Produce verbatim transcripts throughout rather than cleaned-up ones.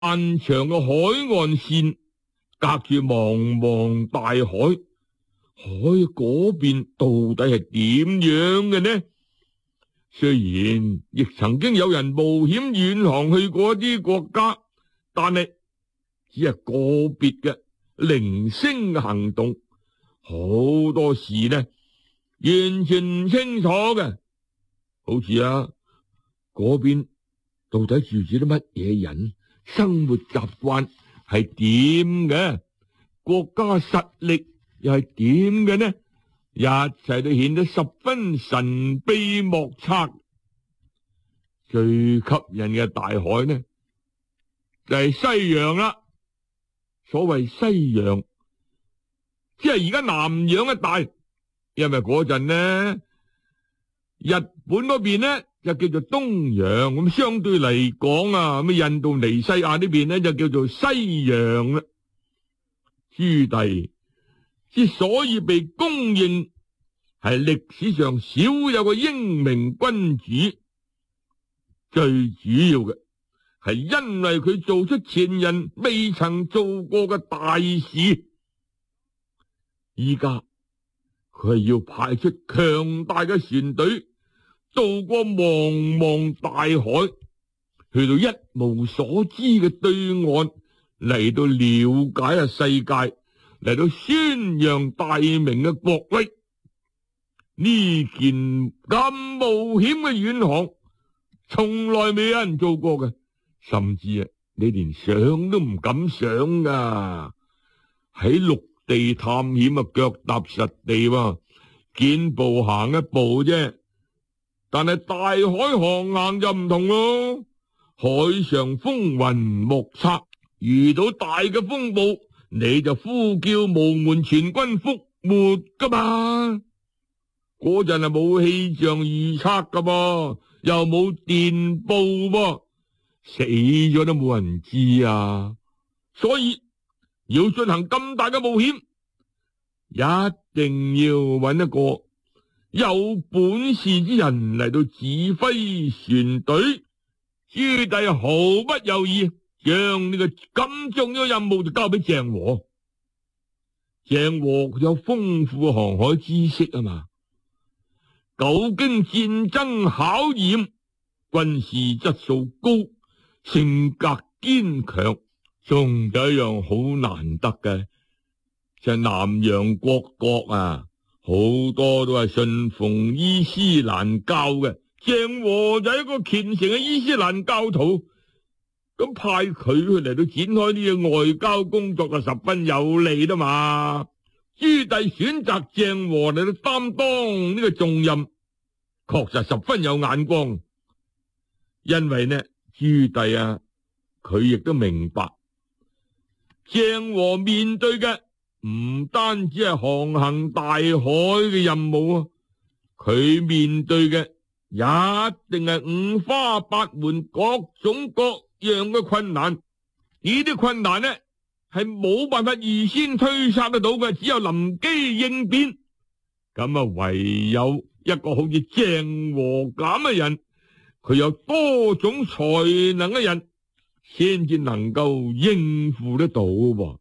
漫長嘅海岸線，隔住茫茫大海，海嗰邊到底係點樣嘅呢？雖然亦曾經有人冒險遠航去過一啲國家，但係只係個別嘅零星行動，好多事呢完全唔清楚嘅。好似啊，嗰邊到底住住啲乜嘢人，生活習慣係點嘅，國家實力又係點嘅呢？一切都顯得十分神秘莫測。最吸引嘅大海呢，就係西洋啦。所謂西洋，即係而家南洋一帶，因為嗰陣呢，日本嗰邊呢就叫做東洋，咁相對嚟講啊，咁印度尼西亞呢邊呢就叫做西洋啦。朱棣之所以被公認係歷史上少有嘅英明君主，最主要嘅係因為佢做出前人未曾做過嘅大事。依家佢係要派出強大嘅船隊，渡過茫茫大海，去到一無所知嘅對岸，嚟到了解下世界，嚟到宣揚大明嘅國威。呢件咁冒險嘅遠航，從來未有人做過嘅，甚至啊，你連想都唔敢想噶。喺陸地探險啊，腳踏實地喎，見步行一步啫。但係大海航行就唔同咯，海上風雲莫測，遇到大嘅風暴，你就呼叫無門全軍覆沒噶嘛。嗰陣係冇氣象預測噶噃，又冇電報噃，死咗都冇人知啊。所以要進行咁大嘅冒險，一定要揾一個有本事之人嚟到指揮船隊。朱棣毫不猶豫，將呢個咁重要任務就交俾鄭和。鄭和佢有豐富嘅航海知識啊嘛，久經戰爭考驗，軍事質素高，性格堅強，仲有一樣好難得嘅，就係南洋各國啊，好多都係信奉伊斯蘭教嘅。鄭和就係一個虔誠嘅伊斯蘭教徒，咁派佢去嚟到展開呢個外交工作就十分有利啦嘛。朱棣選擇鄭和嚟到擔當呢個重任，確實十分有眼光。因為呢，朱棣啊，佢亦都明白鄭和面對嘅唔單止係航行大海嘅任務啊，佢面對嘅一定係五花八門、各種各樣嘅困難。呢啲困難呢，係冇辦法預先推測得到嘅，只有臨機應變。咁啊，唯有一個好似鄭和咁嘅人，佢有多種才能嘅人，先至能夠應付得到喎。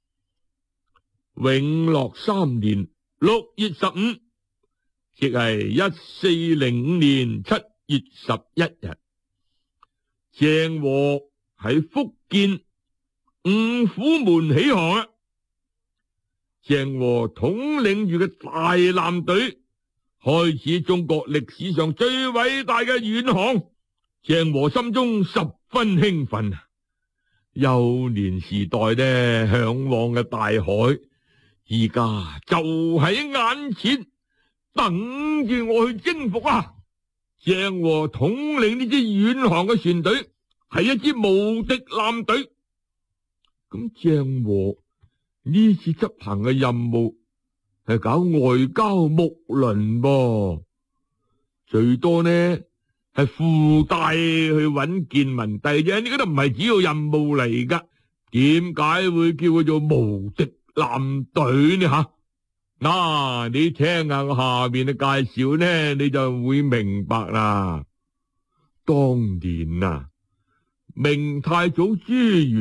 永樂三年六月十五，即係一四零五年七月十一日，鄭和喺福建五虎門起航啊！鄭和統領住嘅大艦隊，開始中國歷史上最偉大嘅遠航。鄭和心中十分興奮啊！幼年時代呢，向往嘅大海，而家就喺眼前，等住我去征服啊！鄭和統領呢支遠航嘅船隊，係一支無敵艦隊。咁鄭和呢次執行嘅任務係搞外交睦鄰噃，最多呢係附帶去揾建文帝啫，呢個都唔係主要任務嚟噶。點解會叫佢做無敵艦隊呢？吓，嗱，你聽下我下面嘅介紹呢，你就會明白啦。當年啊， 明太祖朱元